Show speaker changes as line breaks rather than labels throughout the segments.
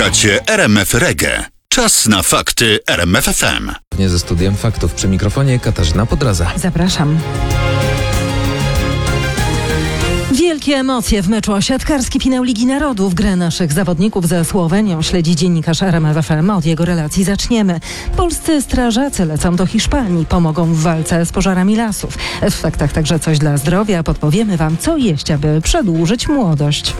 Słuchacie RMF Reggae. Czas na fakty RMF FM.
Nie ze studiem faktów przy mikrofonie Katarzyna Podraza.
Zapraszam. Wielkie emocje w meczu o siatkarski finał Ligi Narodów. Grę naszych zawodników ze Słowenią śledzi dziennikarz RMF FM. Od jego relacji zaczniemy. Polscy strażacy lecą do Hiszpanii. Pomogą w walce z pożarami lasów. W faktach także coś dla zdrowia. Podpowiemy wam, co jeść, aby przedłużyć młodość.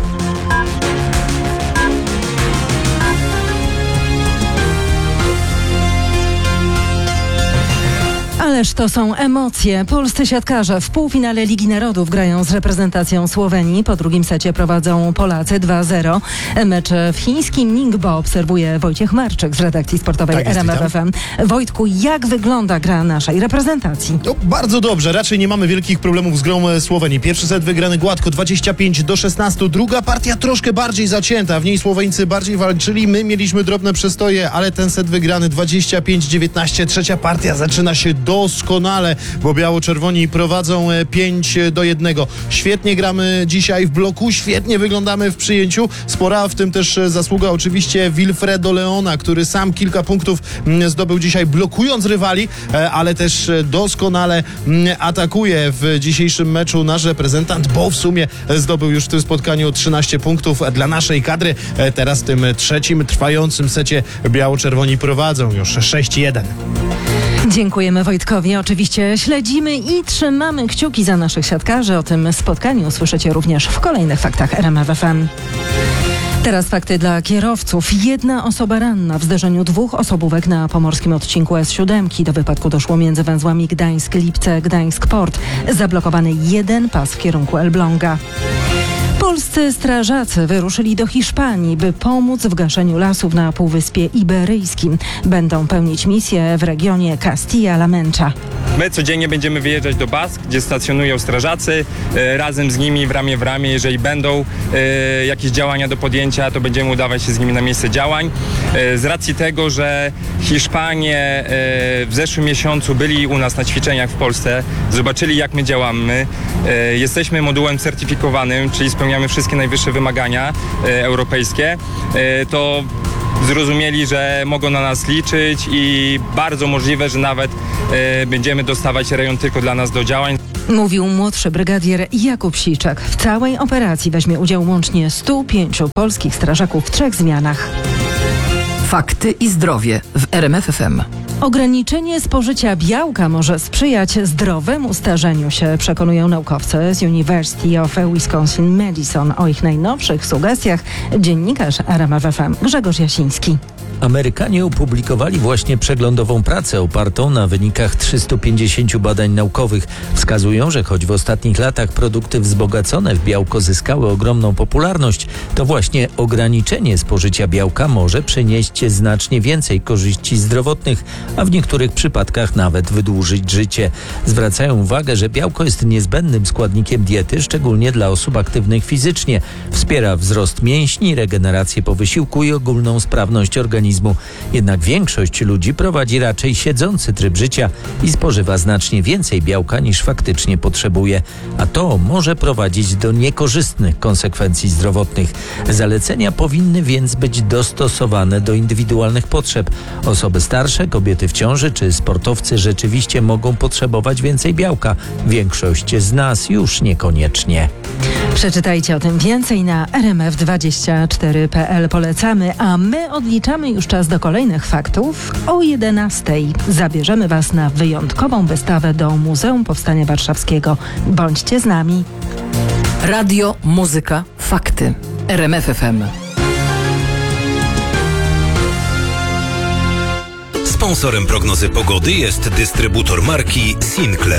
Ależ to są emocje. Polscy siatkarze w półfinale Ligi Narodów grają z reprezentacją Słowenii. Po drugim secie prowadzą Polacy 2-0. Mecz w chińskim Ningbo obserwuje Wojciech Marczyk z redakcji sportowej RMF FM. Wojtku, jak wygląda gra naszej reprezentacji?
No, bardzo dobrze. Raczej nie mamy wielkich problemów z grą Słowenii. Pierwszy set wygrany gładko 25-16. Druga partia troszkę bardziej zacięta. W niej Słoweńcy bardziej walczyli. My mieliśmy drobne przestoje, ale ten set wygrany 25-19. Trzecia partia zaczyna się doskonale, bo biało-czerwoni prowadzą 5-1. Świetnie gramy dzisiaj w bloku, świetnie wyglądamy w przyjęciu. Spora w tym też zasługa oczywiście Wilfredo Leona, który sam kilka punktów zdobył dzisiaj blokując rywali, ale też doskonale atakuje w dzisiejszym meczu nasz reprezentant, bo w sumie zdobył już w tym spotkaniu 13 punktów dla naszej kadry. Teraz w tym trzecim trwającym secie biało-czerwoni prowadzą już 6-1.
Dziękujemy Wojtkowi. Oczywiście śledzimy i trzymamy kciuki za naszych siatkarzy. O tym spotkaniu słyszycie również w kolejnych faktach RMF FM. Teraz fakty dla kierowców. Jedna osoba ranna w zderzeniu dwóch osobówek na pomorskim odcinku S7. Do wypadku doszło między węzłami Gdańsk-Lipce, Gdańsk-Port. Zablokowany jeden pas w kierunku Elbląga. Polscy strażacy wyruszyli do Hiszpanii, by pomóc w gaszeniu lasów na Półwyspie Iberyjskim. Będą pełnić misję w regionie Castilla-La Mancha.
My codziennie będziemy wyjeżdżać do Bask, gdzie stacjonują strażacy. Razem z nimi w ramię, jeżeli będą jakieś działania do podjęcia, to będziemy udawać się z nimi na miejsce działań. Z racji tego, że Hiszpanie w zeszłym miesiącu byli u nas na ćwiczeniach w Polsce, zobaczyli, jak my działamy. Jesteśmy modułem certyfikowanym, czyli spełniamy wszystkie najwyższe wymagania europejskie. To zrozumieli, że mogą na nas liczyć i bardzo możliwe, że nawet będziemy dostawać rejon tylko dla nas do działań.
Mówił młodszy brygadier Jakub Siczak. W całej operacji weźmie udział łącznie 105 polskich strażaków w 3 zmianach.
Fakty i zdrowie w RMF FM.
Ograniczenie spożycia białka może sprzyjać zdrowemu starzeniu się, przekonują naukowcy z University of Wisconsin-Madison. O ich najnowszych sugestiach dziennikarz RMF FM Grzegorz Jasiński.
Amerykanie opublikowali właśnie przeglądową pracę opartą na wynikach 350 badań naukowych. Wskazują, że choć w ostatnich latach produkty wzbogacone w białko zyskały ogromną popularność, to właśnie ograniczenie spożycia białka może przynieść znacznie więcej korzyści zdrowotnych, a w niektórych przypadkach nawet wydłużyć życie. Zwracają uwagę, że białko jest niezbędnym składnikiem diety, szczególnie dla osób aktywnych fizycznie. Wspiera wzrost mięśni, regenerację po wysiłku i ogólną sprawność organizmu. Jednak większość ludzi prowadzi raczej siedzący tryb życia i spożywa znacznie więcej białka niż faktycznie potrzebuje, a to może prowadzić do niekorzystnych konsekwencji zdrowotnych. Zalecenia powinny więc być dostosowane do indywidualnych potrzeb. Osoby starsze, kobiety w ciąży czy sportowcy rzeczywiście mogą potrzebować więcej białka. Większość z nas już niekoniecznie.
Przeczytajcie o tym więcej na rmf24.pl. Polecamy, a my odliczamy już czas do kolejnych faktów. O 11:00 zabierzemy Was na wyjątkową wystawę do Muzeum Powstania Warszawskiego. Bądźcie z nami.
Radio, muzyka, fakty. RMF FM.
Sponsorem prognozy pogody jest dystrybutor marki Sinclair.